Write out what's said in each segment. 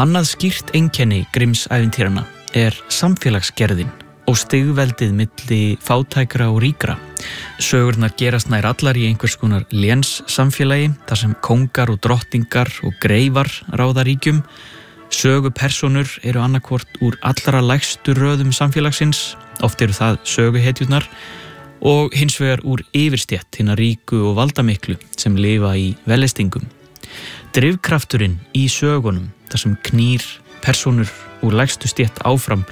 Annað skýrt einkenni Grimms-ævintýranna samfélagsgerðin og stigveldið milli fátækra og ríkra. Sögurnar gerast nær allar í einhvers konar lénssamfélagi þar sem kóngar og drottningar og greifar ráða ríkjum. Sögupersónur eru annarkvort úr allra lægstu röðum samfélagsins, oft eru það söguhetjurnar, og hins vegar úr yfirstétt hinna ríku og valdamiklu sem lifa í velestingum. Drifkrafturinn í sögunum, þar sem knýr persónur úr lægstu stétt áfram,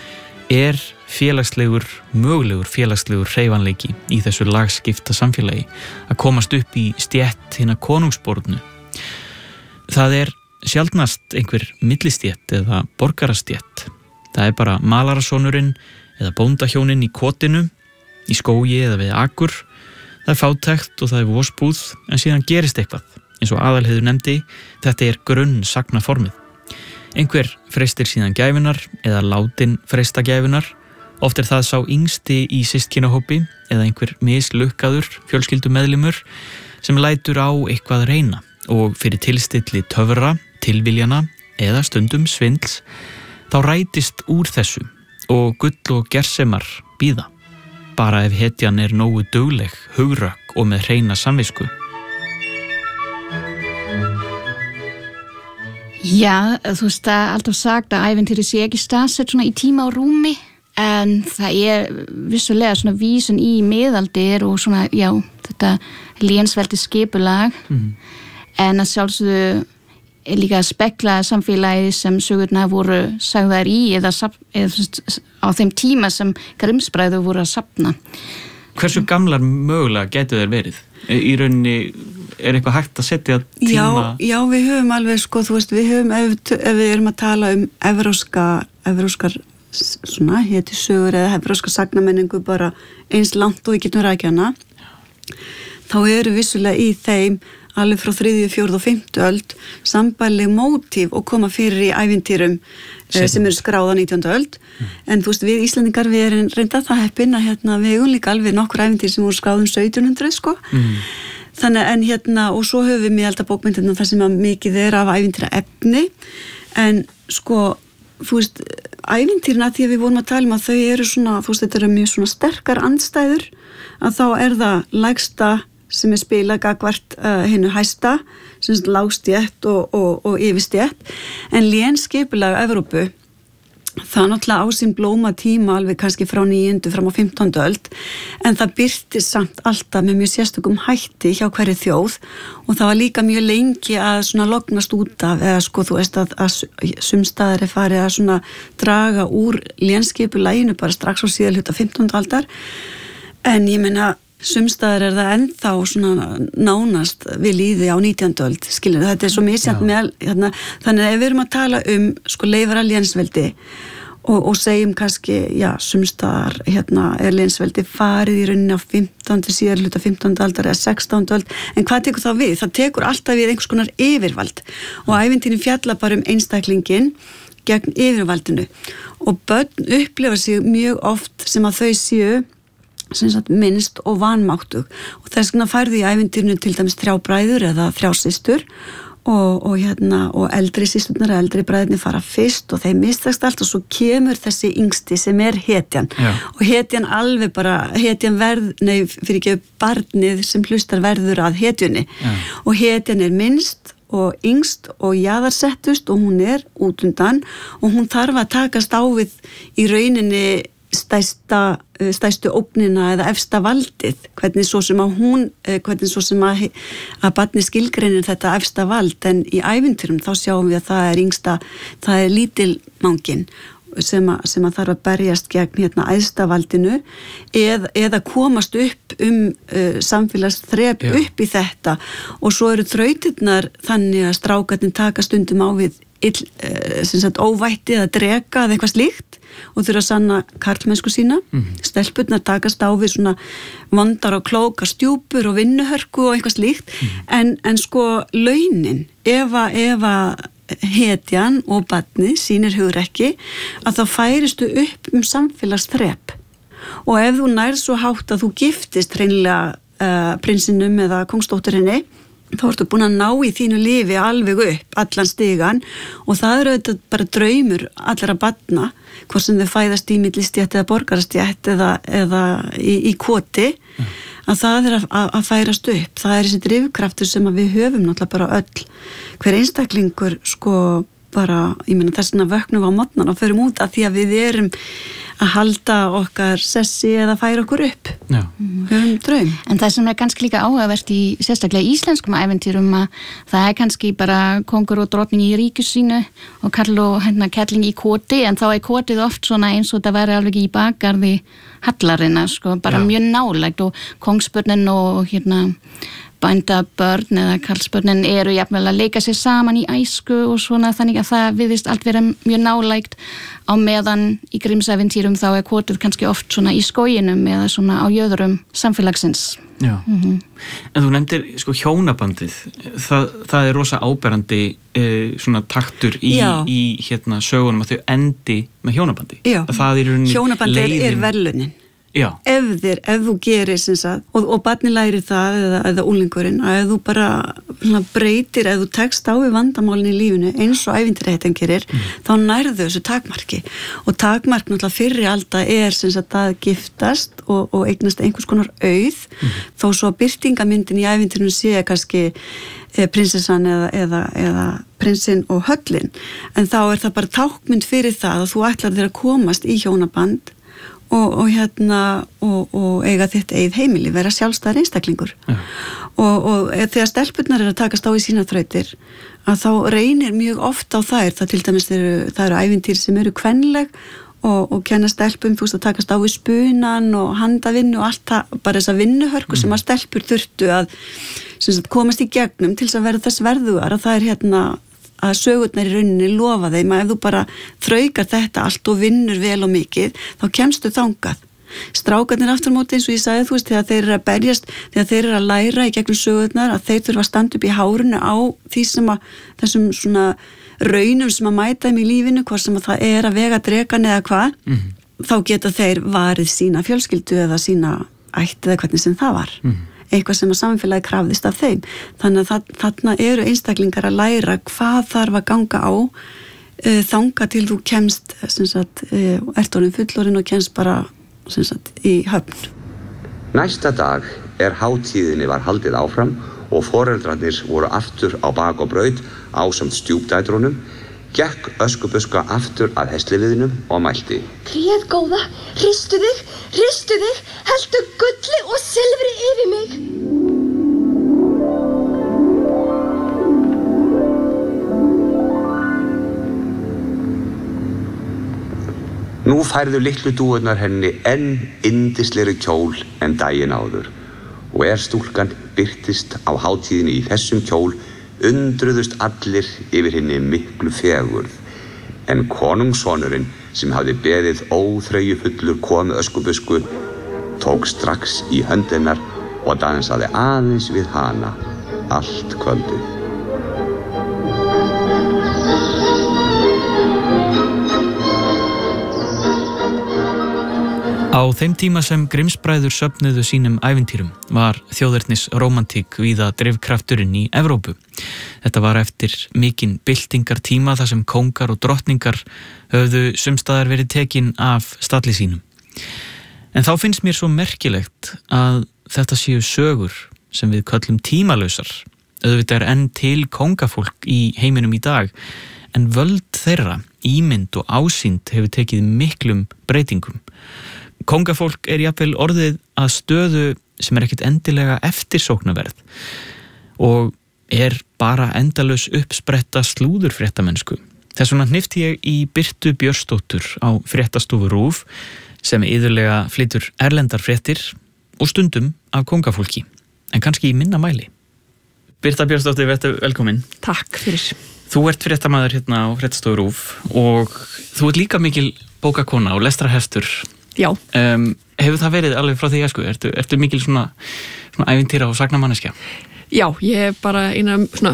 mögulegur félagslegur hreyfanleiki í þessu lagskipta samfélagi, að komast upp í stétt hinna konungsbornu. Það sjaldnast einhver millistétt eða borgarastétt. Það bara malarasonurinn eða bóndahjónin í kotinu, í skógi eða við akur. Það fátækt og það vosbúð, en síðan gerist eitthvað. Eins og Aðalheiður nefndi, þetta grunn sagnaformið. Einhver freistir síðan gæfunar eða látin freista gæfunar. Oft það sá yngsti í systkinahópi eða einhver mislukkaður fjölskyldumeðlimur sem lætur á eitthvað reyna og fyrir tilstilli töfra, tilviljana eða stundum svindls, þá rætist úr þessu og gull og gersemar bíða. Bara ef hetjan nógu dugleg, hugrökk og með hreina samvisku. Ja, þú veist, það alltaf sagt að ævintýri sé ekki staðsett svona í tíma og rúmi, en það vissulega svona vísun í miðaldir og svona, já, þetta lénsveldi skipulag, en að sjálfsögðu líka að spekla samfélagi sem sögurnar voru sagðar í eða á þeim tíma sem Grimms-bræður voru að safna. Hversu gamlar mögulega gætu þeir verið? Í rauninni eitthvað hægt að setja tíma? Já, við höfum alveg, þú veist, við höfum, ef við erum að tala evróskar svona, hetjusögur eða evróska sagnamenningu bara eins langt og við getum rækja hana, þá eru vissulega í þeim alveg frá 3., 4. og 5. öld sambærileg mótíf og koma fyrir í ævintýrum sem eru skráð á 19. öld. En þú veist, við Íslendingar, við erum reynda það heppin að við eigum líka alveg nokkur ævintýr sem voru skráð 1700, sko. Þannig, og svo höfum við miðaldabókmyndirnar þar sem að mikið af ævintýra efni, en sko, þú veist, ævintýrina, því að við vorum að tala að þau eru svona, þú veist, þetta eru mjög svona sterkar andstæður, að þá það lægsta sem spilað gagvart hinu hæsta, sem lágstétt og yfirstétt, en lénsskipulag Evrópu, það náttúrulega á sín blóma tíma alveg kannski frá 9. fram á 15. öld, en það birtist samt alltaf með mjög sérstökum hætti hjá hverju þjóð, og það var líka mjög lengi að svona lognast út af, eða sko þú veist að sumstaðar farið að svona draga úr lénsskipulaginu bara strax á síðarhluta 15. aldar, en ég meina sumstaðar það ennþá svona nánast við líði á 19. öld, skilur, þetta svo misjant með, þannig að ef við erum að tala sko leifar að lénsveldi og segjum kannski, já, sumstaðar lénsveldi farið í rauninni á 15. síðarhluta 15. aldar eða 16. öld, en hvað tekur þá við? Það tekur alltaf við einhvers konar yfirvald og ævintýrin fjalla bara einstaklingin gegn yfirvaldinu og börn upplifa sig mjög oft sem að þau séu minnst og vanmáttug og þess vegna færðu í ævintýrinu til dæmis 3 bræður eða 3 systur og eldri systurnar og eldri bræðirnir fara fyrst og þeim mistakst allt og svo kemur þessi yngsti sem hetjan og hetjan alveg bara barnið sem hlustar verður að hetjunni og hetjan minnst og yngst og jaðarsettust og hún út undan og hún þarf að takast á við í rauninni stærstu ógnina eða efsta valdið, hvernig svo sem að barni skilgreinir þetta efsta vald, en í ævintýrum þá sjáum við að það lítilmangin sem að þarf að berjast gegn æðsta valdinu eða komast upp samfélagsþrep upp í þetta og svo eru þrautirnar þannig að strákarnir taka stundum á við óvætti eða dreka eða eitthvað slíkt og þurfa að sanna karlmennsku sína stelpurnar takast á við svona vondar og klókar stjúpur og vinnuhörku og eitthvað slíkt en sko launin ef hetjan og barnið sýnir hugrekki að þá færistu upp samfélagsþrep og ef þú nærð svo hátt að þú giftist hreinlega prinsinum eða kongsdótturinni þá ertu búin að ná í þínu lífi alveg upp, allan stigan og það auðvitað bara draumur allra barna, hvort sem þau fæðast í millistétt eða borgarastétt eða í koti, að það að færast upp. Það þessi drifkraftur sem við höfum náttúrulega bara öll. Hver einstaklingur sko bara, ég meina þess að vöknum á morgnana og förum út af því að við erum að halda okkar sessi eða færa okkur upp. Já. Höfum draum. En það sem kannski líka áhugavert í sérstaklega íslenskum æventýrum að það kannski bara kongur og drottning í ríkju sínu og karl og kettling í koti, en þá kotið oft svona eins og það væri alveg í bakgarði hallarina, sko, bara mjög nálægt og kongsbörnin og bændabörn eða karlsbörnin eru jafnvel að leika sér saman í æsku og svona, þannig að það viðist allt vera mjög nálægt á meðan í Grimms-æventýrum þá kotið kannski oft svona í skóginum eða svona á jöðrum samfélagsins. Já, en þú nefndir sko hjónabandið, það rosa áberandi svona taktur í sögunum að þau endi með hjónabandi. Já, hjónabandið verðlunin. Já. Ef þú gerir og barni lærir það eða úlingurinn, að ef þú bara breytir, ef þú tekst á við vandamálin í lífinu eins og ævintýrahetjan gerir, þá nærðu þessu takmarki og takmark náttúrulega fyrri alda að giftast og eignast einhvers konar auð, þó svo birtingamyndin í ævintýrinu sé kannski prinsessan eða prinsinn og höllin, en þá það bara tákmynd fyrir það að þú ætlar þér að komast í hjónaband og eiga þitt eigið heimili, vera sjálfstæður einstaklingur. Og þegar stelpurnar að takast á í sína þrautir, að þá reynir mjög oft á þær, það til dæmis það eru ævintýr sem eru kvenleg og kenna stelpum, þú veist, að takast á í spunan og handavinnu og allt það, bara þessa vinnuhörku sem að stelpur þurftu að komast í gegnum til þess að vera þess verðugar, að það að sögurnar í rauninni lofa þeim að ef þú bara þraukar þetta allt og vinnur vel og mikið, þá kemstu þangað. Strákarnir aftur á móti, eins og ég sagði, þú veist, þegar þeir eru að berjast, þegar þeir eru að læra í gegnum sögurnar, að þeir þurfa að standa upp í hárinu á því þessum svona raunum sem að mæta þeim í lífinu, hvort sem að það að vega drekan eða hvað, þá geta þeir varið sína fjölskyldu eða sína ætt eða hvernig sem það var. Eitthvað sem að samfélagi krafðist af þeim. Þannig að þarna eru einstaklingar að læra hvað þarf að ganga á þanga til þú kemst ert orðinn fullorðinn og kemst bara í höfn. Næsta dag hátíðinni var haldið áfram og foreldrarnir voru aftur á bak og braut ásamt stjúpdætrunum, gekk Öskubuska aftur að hestliðinum og mælti: Tréð góða, hristu þig, heltu gulli og silfri yfir mig. Nú færðu litlu dúurnar henni enn yndislegri kjól en daginn áður og stúlkan birtist á hátíðinni í þessum kjól, undruðust allir yfir henni miklu fegurð, en konungssonurinn sem hafði beðið óþreyjufullur komu Öskubusku tók strax í hönd hennar og dansaði aðeins við hana allt kvöldið. Á þeim tíma sem Grimms-bræður söfnuðu sínum ævintýrum var þjóðernis rómantík víða drifkrafturinn í Evrópu. Þetta var eftir mikinn byltingartíma þar sem kóngar og drottningar höfðu sumstaðar verið tekin af stalli sínum. En þá finnst mér svo merkilegt að þetta séu sögur sem við köllum tímalausar. Auðvitað enn til kóngafólk í heiminum í dag, en völd þeirra, ímynd og ásýnd hefur tekið miklum breytingum. Kóngafólk jafnvel orðið að stöðu sem ekkert endilega eftirsóknarverð og bara endalaus uppspretta slúðurfréttamennsku. Þess vegna hnippti ég í Birtu Björnsdóttur á fréttastofu RÚV sem iðulega flytur erlendar fréttir og stundum af kóngafólki, en kannski í minna mæli. Birta Björnsdóttir, vertu velkomin. Takk fyrir. Þú ert fréttamaður hérna á fréttastofu RÚV og þú ert líka mikil bókakona og lestrarhestur. Já. Hefur það verið alveg frá því æsku? Ertu mikil svona ævintýra og sagnamanneskja? Já, ég bara eina svona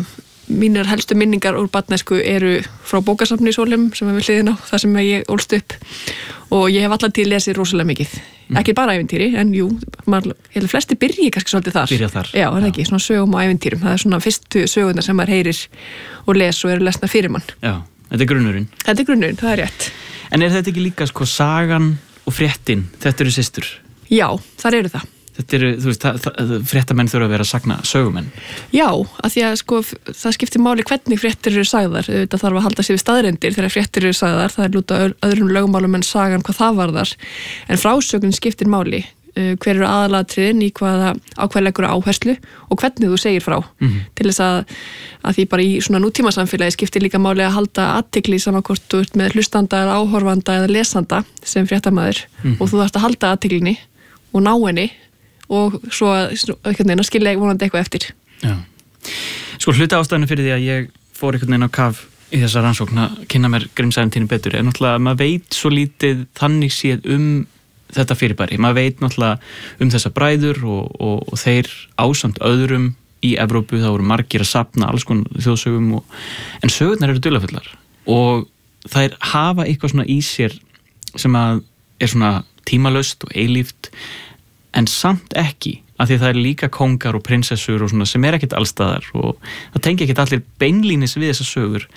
mínar helstu minningar úr barnæsku eru frá bókasafni í Sólheim sem við hliðin á, það sem ég ólst upp og ég hef allan tíð lesið rosalega mikið ekki bara ævintýri, en jú flesti byrji kannski svolítið þar byrja þar, já, er ekki, svona sögum og ævintýrum það er svona fyrstu sögurnar sem maður heyrir og les og eru lesna fyrir mann já, þetta er grunnurinn, það er rétt en er þetta ekki líka sko sagan og fréttin, þetta eru systur já, þar eru það þetta eru, þú veist, fréttamenn þurfa að vera sagna sögumenn. Já, af því að sko það skiptir máli hvernig fréttir eru sagðar, þetta þarf að halda sig við staðreyndir þegar fréttir eru sagðar, það er lúta öðrum lögmálum en sagan hvað það varðar en frásögn skiptir máli hver eru aðalatriðin í hvað leggur áherslu og hvernig þú segir frá til þess að því bara í svona nútímasamfélagi skiptir líka máli að halda athygli saman hvort þú ert með hlustanda eða áhorfanda eða lesanda sem fréttamaður og þú þarft að halda athyglinni og ná henni og svo að skilja vonandi eitthvað eftir. Já. Sko hluta ástæðinu fyrir því að ég fór einhvern veginn á kaf í þessa rannsókn að kynna mér Grimmsævintýrin betur er náttúrulega að maður veit svo lítið þannig séð þetta fyrirbæri. Maður veit náttúrulega þessa bræður og þeir ásamt öðrum í Evrópu, það voru margir að safna alls konar þjóðsögum en sögurnar eru dularfullar og þær hafa eitthvað svona í sér sem að er svona tímalaust og eilíft en samt ekki, af því það er líka kóngar og prinsessur og svona sem er ekkert allstaðar og það tengi ekkert allir beinlínis við þessar sögur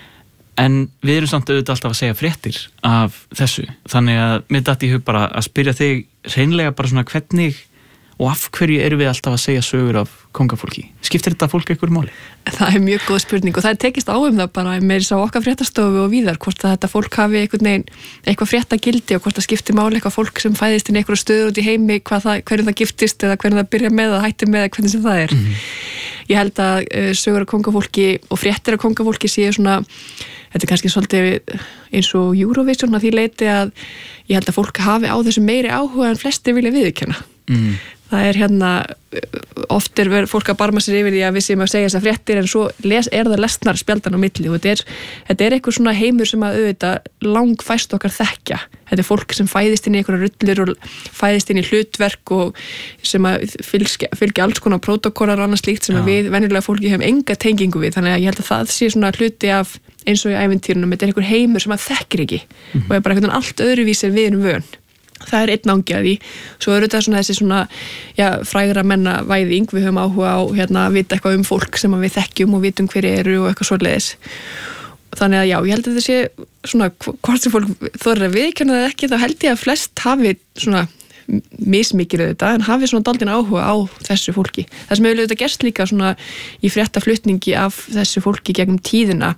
en við erum samt auðvitað alltaf að segja fréttir af þessu, þannig að mér datt í hug bara að spyrja þig hreinlega bara svona hvernig og af hverju erum við alltaf að segja sögur af kóngafólki? Skiptir þetta fólk einhverju máli? Það er mjög góð spurning og það er tekist á það bara með þess að okkar fréttastofu og víðar hvort að þetta fólk hafi eitthvað fréttagildi og hvort það skiptir máli eitthvað fólk sem fæðist inn í einhverju stöður út í heimi hverju það giftist eða hverju það byrja með að hætti með eða hvernig sem það er. Ég held að sögur af kóngafólki og fréttir af kóngafólki séu svona þetta er kannski svolítið eins og Eurovision að því leiti að ég held að fólk hafi á þessu meiri áhuga en flestir vilja viðurkenna. Það er oft er fólk að barma sér yfir því að við séum að segja þessar fréttir en svo er það lesnar spjaldan á milli og þetta er eitthvað svona heimur sem að auðvitað langfæst okkar þekkja. Þetta er fólk sem fæðist inn í einhverja rullur og fæðist inn í hlutverk og sem að fylgja alls konar prótókollar og annað slíkt sem að við venjulega fólki hefum enga tengingu við þannig að ég held að það sé svona hluti af eins og í ævintýrunum, þetta er einhver heimur sem að þekkir ekki og er bara einhvern allt öðruvísi við erum vön. Það er einn ángi að því. Svo eru þetta svona þessi svona, frægra menna væðing, við höfum áhuga á að vita eitthvað fólk sem við þekkjum og vitum hver eru og eitthvað svoleiðis. Þannig að já, ég held að þetta sé svona, hvort sem fólk þorir að viðurkenna það ekki, þá held ég að flest hafi svona mismikið auðvitað, en hafi svona dálítinn áhuga á þessu fólki. Það sem hefur auðvitað gerst líka svona í fréttaflutningi af þessu fólki gegnum tíðina.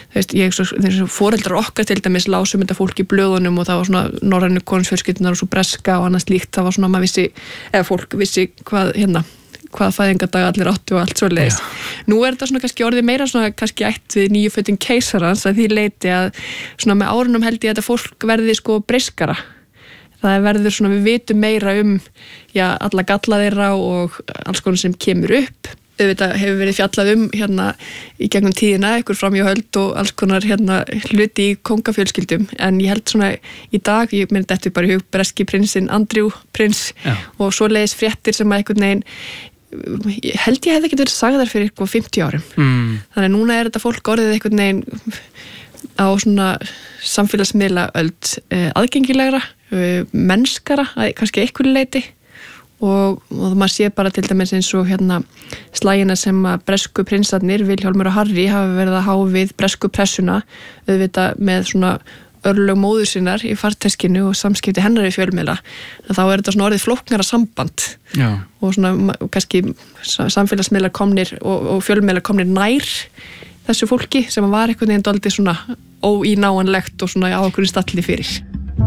Þessu foreldrar okkar til dæmis lásum þetta fólk í blöðunum og það var svona norrænu konungsfjölskyldunar og svo breska og annað slíkt. Það var svona maður vissi, eða fólk vissi hvað fæðingardag allir áttu og allt svoleiðis. Nú er þetta svona kannski orðið meira svona kannski ætt við nýjuföddum keisarans að því leiti að svona með árunum held ég að þetta fólk verði sko breyskara. Það verður svona, við vitum meira alla galla þeirra og alls konar sem kemur upp. Auðvitað hefur verið fjallað í gegnum tíðina, einhver framhjáhöld og alls konar hluti í kóngafjölskyldum. En ég held svona í dag, ég myndi þetta bara í hug breski prinsinn Andrew prins og svoleiðis fréttir sem að einhvern veginn held ég hefði ekki verið sagðar fyrir eitthvað 50 árum. Þannig núna er þetta fólk orðið einhvern veginn á svona samfélagsmiðlaöld aðgengilegra, mennskara kannski einhverju leiti og maður sé bara til dæmis eins og slagina sem að bresku prinsarnir Vilhjálmur og Harry hafa verið að há við bresku pressuna auðvitað með svona örlög móður sinnar í farteskinu og samskipti hennar í fjölmiðla þá er þetta svona orðið flóknara samband og svona kannski samfélagsmiðlar komnir og fjölmiðlar komnir nær þessu fólki sem var einhvern veginn dálítið svona óínáanlegt og svona á okkur stalli fyrir.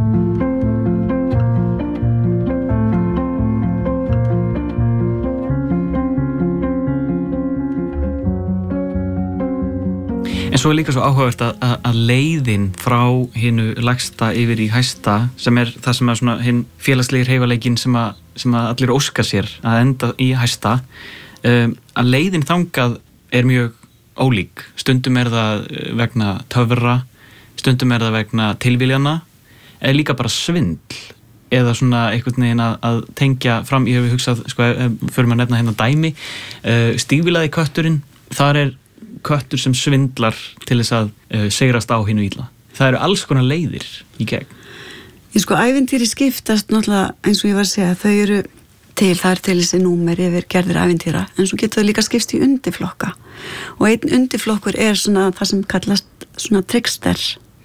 En svo er líka svo áhugavert að leiðin frá hinu lægsta yfir í hæsta sem er það sem er svona hinn félagslegir hreyfileikinn sem að allir óska sér að enda í hæsta að leiðin þangað er mjög ólík. Stundum er það vegna töfra, stundum er það vegna tilviljana eða líka bara svindl eða svona einhvern veginn að tengja fram, ég hef hugsað, fyrir maður nefna dæmi, stígvélaði kötturinn, þar er köttur sem svindlar til þess að sigrast á hinu illa. Það eru alls konar leiðir í gegn. Sko, ævintýri skiptast náttúrulega, eins og ég var að segja, þau eru til, það er til þessi númer yfir gerðir ævintýra, en svo getur það líka skipst í undirflokka. Og einn undirflokkur er svona það sem kallast svona trickster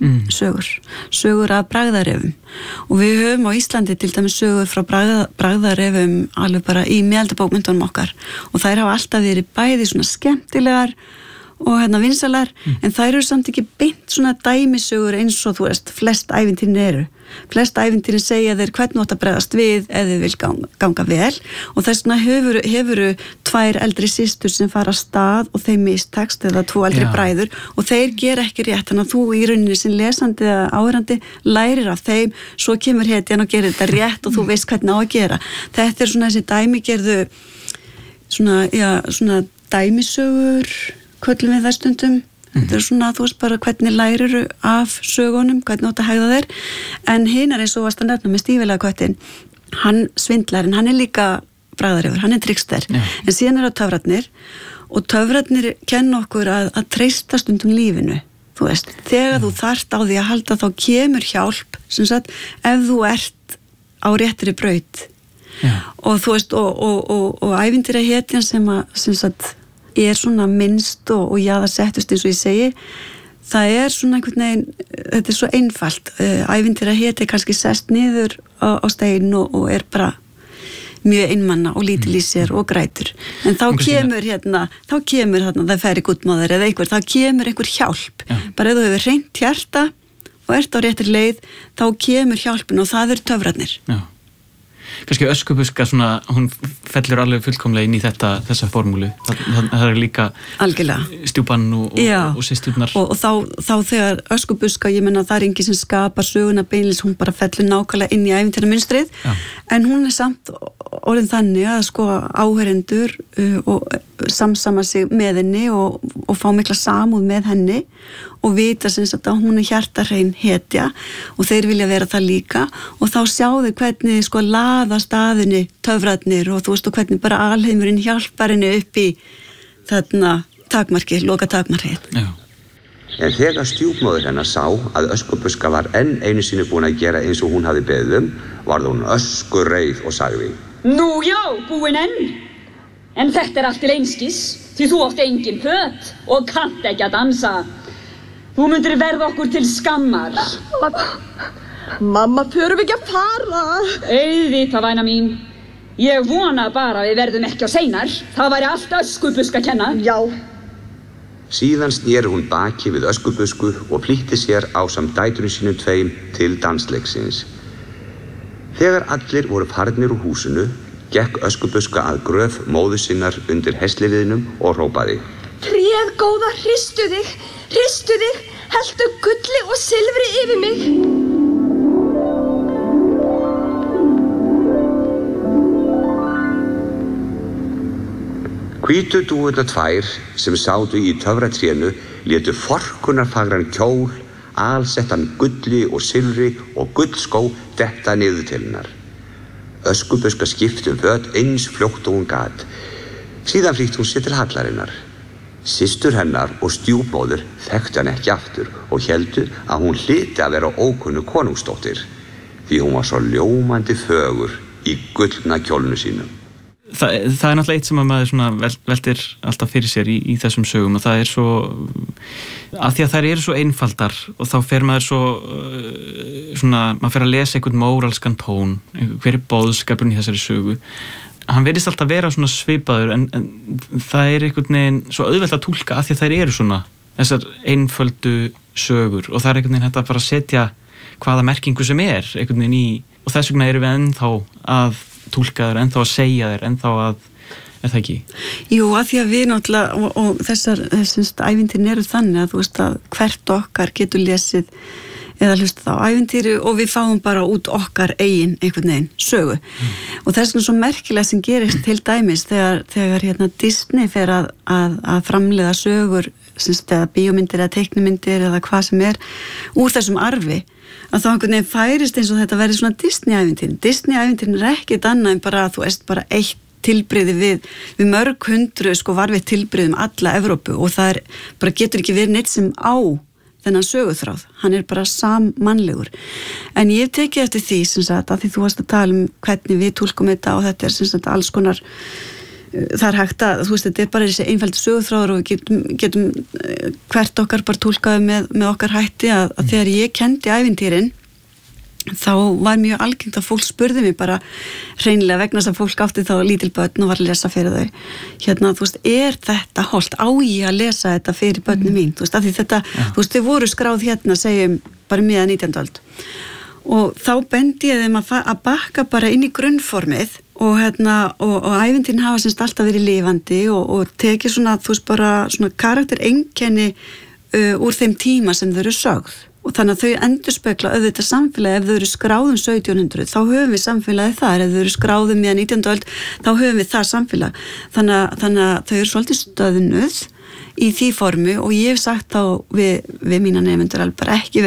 sögur af bragðarefum. Og við höfum á Íslandi til dæmis sögur frá bragðarefum alveg bara í miðaldabókmyndunum okkar. Og þær hafa alltaf verið bæði svona skemmtilegar og vinsalar, en þær eru samt ekki beint svona dæmisögur eins og þú veist, flest ævintýrin eru. Flest ævintýrin segja þér hvernig átt að bregðast við ef þið vil ganga vel, og þess vegna hefuru 2 eldri systur sem fara að stað og þeim mistekst, eða 2 eldri bræður, og þeir gera ekki rétt, þannig að þú í rauninni sem lesandi eða áhorfandi lærir af þeim, svo kemur hetjan og gerir þetta rétt og þú veist hvernig á að gera. Þetta er svona þessi dæmigerðu svona dæmisögur, köllum við það stundum. Þetta er svona, þú veist bara hvernig læriru af sögunum, hvernig átt að hegða þeir, en hinar eins og varst að nefna með stífilega köttin, hann svindlar, en hann er líka bragðarefur, hann er trickster, en síðan eru töfrarnir, og töfrarnir kenna okkur að treysta stundum lífinu, þú veist, þegar þú þarft á því að halda, þá kemur hjálp, sem sagt, ef þú ert á réttri braut, og þú veist, og ævintýra hetjan sem sagt, er svona minnst og það settust eins og ég segi, það er svona einhvern veginn, þetta er svo einfalt, ævintýra hetja kannski sest niður á stein og er bara mjög einmanna og lítil í sér og grætur, en þá kemur það færi guttmóður eða einhver, þá kemur einhver hjálp, bara ef þú hefur hreint hjarta og ert á réttri leið, þá kemur hjálpin og það eru töfrarnir. Kannski Öskubuska svona, hún fellur alveg fullkomlega inn í þessa formúlu. Það er líka stjúpan og systurnar. Og þá þegar Öskubuska, ég menna það er engin sem skapar söguna beinlis, hún bara fellur nákvæmlega inn í ævintýra munstrið, en hún er samt orðin þannig að sko áheyrendur og samsama sig með henni og fá mikla samúð með henni og vita sem sagt að hún er hjartarhrein hetja og þeir vilja vera það líka, og þá sjáðu hvernig sko laðast að henni töfrarnir og þú veist og hvernig bara alheimurinn hjálpar henni upp í þarna takmarki, loka takmarkið. En þegar stjúpmóðir hennar sá að Öskubuska var enn einu sinni búin að gera eins og hún hafði beðið varð hún öskureið og sagði: Nú já, búin enn. En þetta er allt til einskis, því þú átt engin föt og kannt ekki að dansa. Þú myndir verða okkur til skammar. Mamma, förum ekki að fara? Auðvitað, væna mín. Ég vona bara að við verðum ekki á seinar. Það væri allt Öskubuska að kenna. Já. Síðan sneri hún baki við Öskubusku og flýtti sér ásamt dætrum sínum 2 til dansleiksins. Þegar allir voru farnir úr húsinu, gekk Öskubuska að gröf móður sinnar undir hestliðinum og hrópaði: Tréð góða, hristu þig, heltu gulli og silfri yfir mig. Hvítu dúfurnar 2 sem sátu í töfratrénu létu forkunarfagran kjól, alsettan gulli og silfri og gullskó detta niður til hennar. Öskubuska skipti föt eins fljótt og hún gat. Síðan flýtti hún sér til hallarinnar. Systur hennar og stjúpmóðir þekktu hann ekki aftur og héldu að hún hlyti að vera ókunnu konungsdóttir, því hún var svo ljómandi fögur í gullna kjólnu sínum. Það er náttúrulega eitt sem að maður svona veltir alltaf fyrir sér í þessum sögum, og það er svo af því að þær eru svo einfaldar og þá fer maður svo svona, maður fer að lesa einhvern móralskan tón, hver er boðskapurinn í þessari sögu. Hann verðist alltaf vera svona svipaður, en það er einhvern veginn svo auðvelt að túlka af því að þær eru svona þessar einföldu sögur, og það er einhvern veginn hægt að fara að setja hvaða merkingu sem er einhvern veginn í, og þess vegna erum við ennþá að túlka þér, ennþá að segja þér, ennþá að, er það ekki? Jú, að því að við náttúrulega, og þessar ævintýrin eru þannig að þú veist að hvert okkar getur lesið eða hlustað á ævintýri og við fáum bara út okkar eigin einhvern veginn sögu. Og þess vegna svo merkilega sem gerist til dæmis þegar Disney fer að framleiða sögur, eða bíómyndir eða teiknumyndir eða hvað sem er úr þessum arfi, að þá einhvern veginn færist eins og þetta verið svona Disney-ævintýrin. Disney-ævintýrin er ekkert annað en bara, þú veist, bara eitt tilbrigði við mörg hundru varveitt tilbrigðum alla Evrópu og það bara getur ekki verið neitt sem á þennan söguþráð, hann bara sammannlegur. En ég hef tekið eftir því sem sagt að því þú varst að tala hvernig við túlkum þetta og þetta sem sagt alls konar það hægt að, þú veist, þetta bara þessi einfaldi söguþráður og við getum hvert okkar bara túlkaði með okkar hætti að þegar ég kenndi ævintýrin þá var mjög algengt að fólk spurði mig bara hreinlega vegna þess að fólk átti þá lítil börn og var að lesa fyrir þau. Þú veist, þetta hollt? Á ég að lesa þetta fyrir börni mín? Þú veist, af því þetta, þú veist, þau voru skráð segjum bara miðað 19. öld. Og þá bendi ég þeim að bakka bara inn í grunnformið og ævintýrin hafa semst alltaf verið lifandi og tekið svona, þú veist, bara svona karaktereinkenni úr þeim tíma sem þau eru sögð. Og þannig að þau endurspegla auðvitað samfélagi ef þau eru skráðum 1700 þá höfum við samfélagi þar, ef þau eru skráðum í 19. öld þá höfum við það samfélag. Þannig að þau eru svolítið stöðnuð í því formu og ég hef sagt þá við mína nemendur alveg bara ekki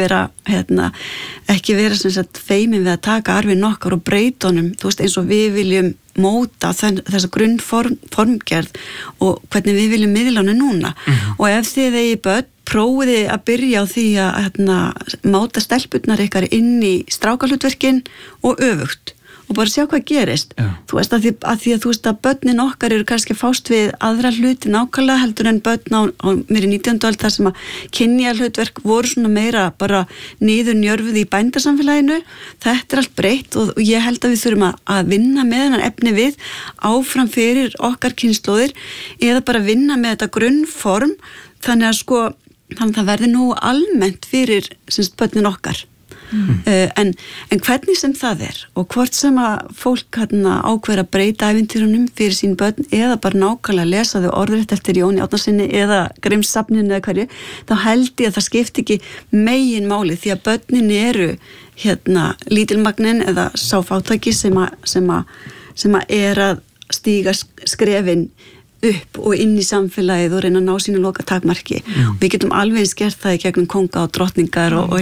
vera sem sagt feimin við að taka arfinn okkar og breyta honum, þú veist, eins og við viljum móta þessa grunnformgerð og hvernig við viljum miðla honum núna. Og ef þið eigi börn prófiði að byrja á því að máta stelpurnar ykkar inn í strákahlutverkin og öfugt og bara sjá hvað gerist. Þú veist, að því að þú veist að börnin okkar eru kannski fást við aðra hluti nákvæmlega heldur en börn á mér í 19. öld þar sem að kynja hlutverk voru svona meira bara niður njörfuð í bændasamfélaginu. Þetta allt breytt og ég held að við þurfum að vinna með hennar efni við áfram fyrir okkar kynslóðir eða bara vinna með þetta grunnform þannig að það verði nú almennt fyrir börnin okkar. En hvernig sem það og hvort sem að fólk ákveður að breyta ævintýrunum fyrir sín börn eða bara nákvæmlega lesa þau orðrétt eftir Jóni Árnasyni eða Grimmssafninu eða hverju, þá held ég að það skipti ekki meginmáli því að börnin eru lítilmagnin eða sá fátæki sem að er að stíga skrefin upp og inn í samfélagið og reyna að ná sínu loka takmarki. Við getum alveg eins gert það í gegnum konga og drottningar og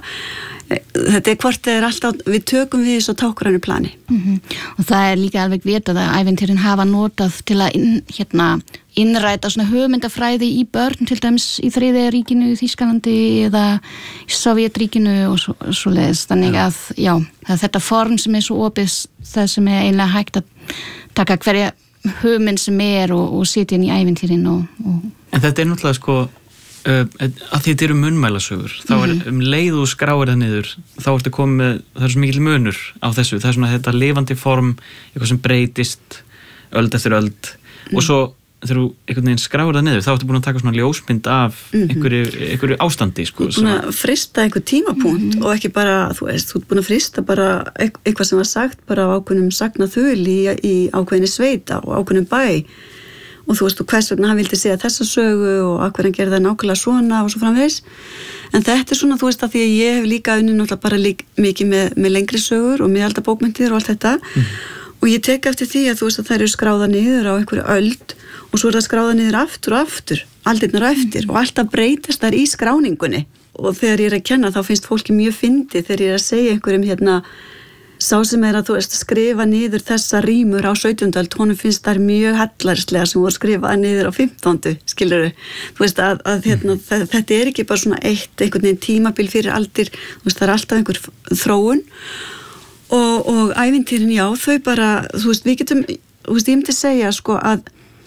þetta hvort alltaf, við tökum við þessu tákrænu plani. Og það líka alveg vitað að ævintýrin hafa notað til að innræta svona hugmyndafræði í börn, til dæmis í Þriðja ríkinu, í Þýskalandi eða í Sovjetríkinu og svoleiðis. Þannig að þetta form sem svo opið, það sem eiginlega hægt að taka hverja hugmynd sem og setja inn í ævintýrin En þetta náttúrulega að þetta eru munnmælasögur þá leið og skráir það niður þá ertu komið með, það svo mikill munur á þessu, það svona þetta lifandi form eitthvað sem breytist öld eftir öld og svo þegar þú einhvern veginn skráir það niður þá ertu búin að taka svona ljósmynd af einhverju ástandi Þú ert búin að frista einhver tímapunkt og ekki bara, þú ert búin að frista bara eitthvað sem var sagt bara á ákveðnum sagnaþul í ákveðinni sveita og ákveðnum bæ og þú veist, og hvers vegna hann vildi segja þessa sögu og að hvernig gerði það nákvæmlega svona og svo framvegis. En þetta svona, þú veist, að því að ég hef líka unnið náttúrulega bara mikið með lengri sögur og miðaldabókmenntir og allt þetta og ég tek eftir því að þú veist að þær eru skráða niður á einhverju öld og svo er það skráða niður aftur og aftur, aldirnar á eftir og alltaf breytast þær í skráningunni og þegar ég er að kenna þá finnst fólki mjög fyndið þegar ég er að segja einhverjum sá sem að þú veist skrifa niður þessa rímur á 17. öld, honum finnst þær mjög hallarslega sem voru skrifað niður á 15. skilurðu, þú veist að þetta er ekki bara svona einhvern veginn tímabil fyrir aldir, þú veist það er alltaf einhver þróun og ævintýrin þau bara, þú veist við getum, þú veist ég myndi segja að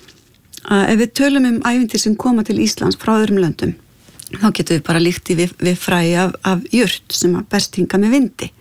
ef við tölum ævintýr sem koma til Íslands frá öðrum löndum, þá getum við bara líkt við fræ af jurt sem að berst hingað með vindi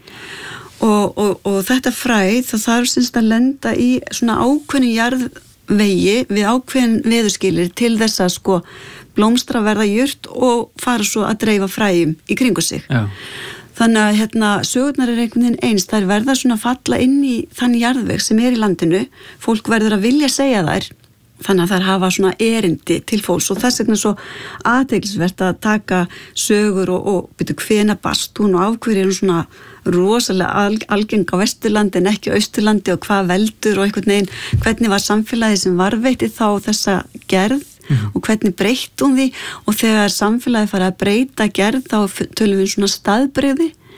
og þetta fræ það þarf semst að lenda í svona ákveðnu jarðvegi við ákveðin veðurskilir til þess að blómstra verða jurt og fara svo að dreifa fræjum í kringu sig. Þannig að sögurnar er einhvern veginn eins, þær verða svona að falla inn í þann jarðveg sem er í landinu, fólk verður að vilja segja þær þannig að þær hafa svona erindi til fólks og þess vegna svo athyglisvert að taka sögur og byrju hvena barst hún og af hverju er hún svona rosalega algeng á Vesturlandi en ekki Austurlandi og hvað veldur og einhvern veginn hvernig var samfélagið sem varveitti þá þessa gerð og hvernig breytti hún því og þegar samfélagið fara að breyta gerð þá tölum við svona staðbrigði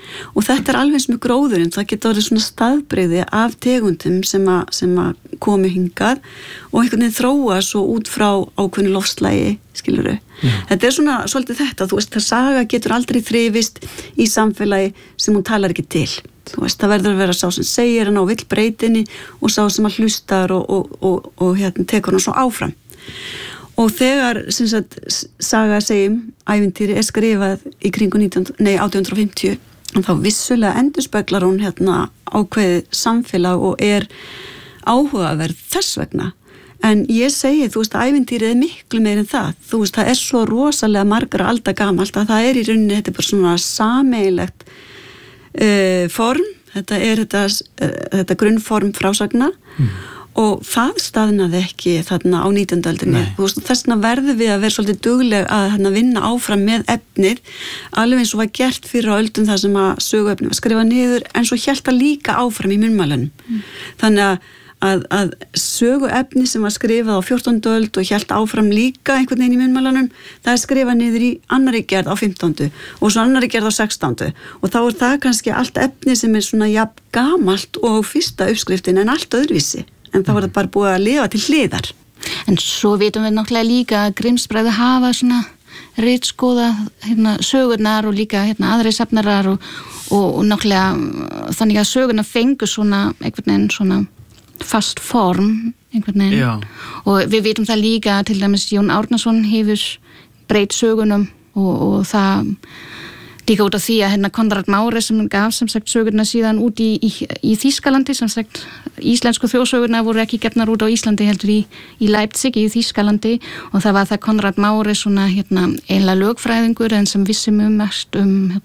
og þetta alveg sem gróðurinn, það getur orðið svona staðbrigði af tegundum sem að komi hingað og einhvern veginn þróa svo út frá ákveðnu loftslagi, skilurðu. Þetta svona svolítið þetta, þú veist, það saga getur aldrei þrifist í samfélagi sem hún talar ekki til. Þú veist, það verður að vera sá sem segir hann á vill breytinni og sá sem að hlustar og hérna tekur hann svo áfram. Og þegar, sem sagt, saga segjum, ævintýri skrifað í kringu 1850, þá vissulega endurspeglar hún hérna ákveðið samfélag og áhugaverð þess vegna. En ég segi, þú veist, ævintýrið miklu meir en það. Þú veist, það svo rosalega margra alda gamalt að það í rauninni, þetta bara svona sameigilegt form. Þetta þetta grunnform frásagna. Og það staðnaði ekki þarna á 19. öldinni. Þessna verðum við að vera svolítið dugleg að vinna áfram með efnið, alveg eins og var gert fyrir á öldum það sem að söguefni var skrifað niður, en svo hélt það líka áfram í munnmælunum. Þannig að söguefni sem var skrifað á 14. öld og hélt áfram líka einhvern veginn í munnmælunum, það skrifað niður í annarri gerð á 15. og svo annarri gerð á 16. Og þá það kannski allt efni sem svona jafn gamalt og fyrsta uppskriftin en allt öðruvísi. En þá var það bara búið að lifa til hliðar. En svo vitum við náttúrulega líka að Grimms-bræður hafa svona ritskoða sögurnar og líka aðri safnarar og náttúrulega þannig að sögurnar fengu svona einhvern veginn svona fast form einhvern veginn. Já. Og við vitum það líka til dæmis Jón Árnason hefur breytt sögunum og það líka út af því að Konrad Máre sem gaf sem sagt sögurnar síðan út í Þýskalandi, sem sagt íslensku þjóðsögurnar voru ekki gefnar út á Íslandi heldur í Leipzig í Þýskalandi og það var það Konrad Máre svona eiginlega lögfræðingur en sem vissi mest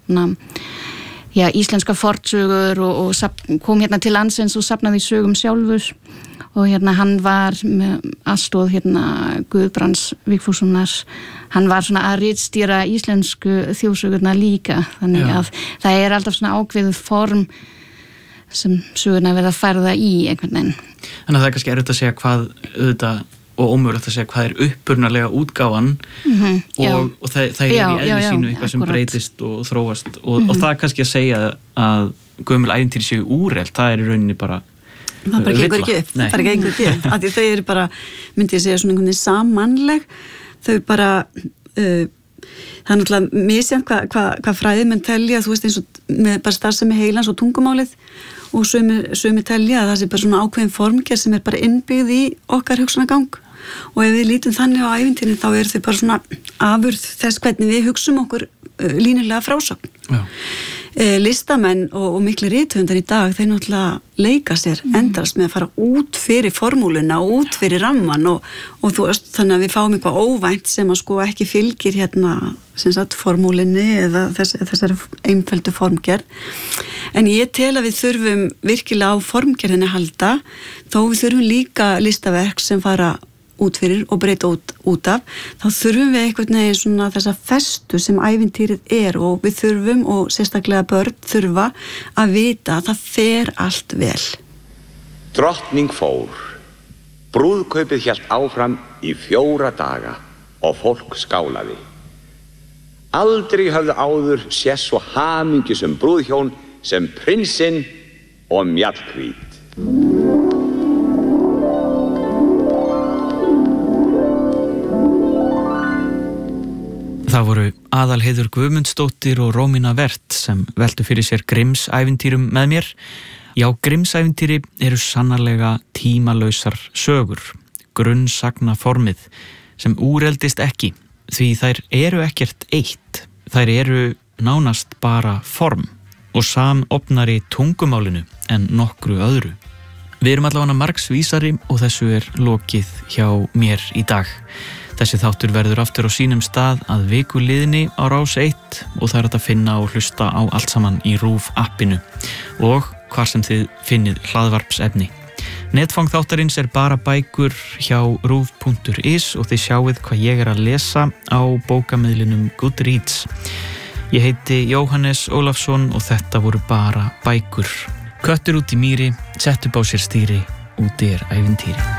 íslenska fornsögur og kom til landsins og safnaði sögum sjálfur og hann var með aðstoð Guðbrands Vigfússonar, hann var svona að ritstýra íslensku þjóðsögurna líka, þannig að það alltaf svona ákveðið form sem sögurna verða að færða í einhvern veginn. Þannig að það kannski erfitt að segja hvað auðvitað og ómögulegt að segja hvað upprunalega útgáfan og það í eðli sínu eitthvað sem breytist og þróast og það kannski að segja að gömul ævintýri séu úrelt, það í rauninni bara það bara gengur ekki upp, það gengur ekki upp af því þau bara, myndi ég segja svona einhvern veginn sammannleg, þau bara það náttúrulega misjafnt hvað fræðimenn telja, þú veist eins og með bara starfsemi heilans og tungumálið og sumir telja að það sé bara svona ákveðin formgerð sem bara innbyggð í okkar hugsanagang og ef við lítum þannig á ævintýrin þá þau bara svona afurð þess hvernig við hugsum okkur línulega frásögn. Listamenn og miklu rithöfundar í dag, þeir náttúrulega leika sér endast með að fara út fyrir formúluna og út fyrir ramman og þú veist, þannig að við fáum eitthvað óvænt sem að sko ekki fylgir sem sagt formúlinni eða þessari einföldu formgerð. En ég tel að við þurfum virkilega á formgerðinni halda, þó við þurfum líka listaverk sem fara út fyrir og breyta út af, þá þurfum við einhvern veginn svona þessa festu sem ævintýrið og við þurfum og sérstaklega börn þurfa að vita að það fer allt vel. Drottning fór. Brúðkaupið hélt áfram í 4 daga og fólk skálaði. Aldrei höfðu áður séð svo hamingjusum brúðhjón sem prinsinn og Mjallhvít. Það voru Aðalheiður Guðmundsdóttir og Rómína Vert sem veltu fyrir sér Grimms-ævintýrum með mér. Já, Grimms-ævintýri eru sannarlega tímalausar sögur, grunnsagnaformið sem úreldist ekki, því þær eru ekkert eitt. Þær eru nánast bara form og samofnari tungumálinu en nokkru öðru. Við erum allavega margsvísari og þessu lokið hjá mér í dag. Þessi þáttur verður aftur á sínum stað að viku liðni á Rás 1 og það hægt að finna og hlusta á allt saman í RÚV appinu og hvar sem þið finnið hlaðvarpsefni. Netfang þáttarins bara bækur hjá ruv.is og þið sjáið hvað ég að lesa á bókamiðlinum Goodreads. Ég heiti Jóhannes Ólafsson og þetta voru bara bækur. Köttur út í mýri, sett upp á sér stýri, úti ævintýri.